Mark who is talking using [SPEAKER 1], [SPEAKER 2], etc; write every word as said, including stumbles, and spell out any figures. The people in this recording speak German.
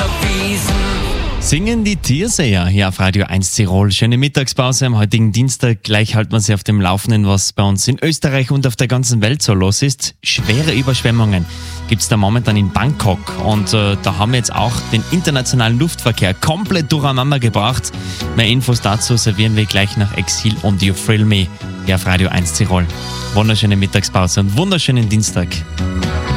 [SPEAKER 1] der Wiesen.
[SPEAKER 2] Singen die Tierseher hier auf Radio eins Tirol. Schöne Mittagspause am heutigen Dienstag. Gleich halten wir Sie auf dem Laufenden, was bei uns in Österreich und auf der ganzen Welt so los ist. Schwere Überschwemmungen gibt es da momentan in Bangkok. Und äh, da haben wir jetzt auch den internationalen Luftverkehr komplett durcheinander gebracht. Mehr Infos dazu servieren wir gleich nach Exil und You Thrill Me hier auf Radio eins Tirol. Wunderschöne Mittagspause und wunderschönen Dienstag.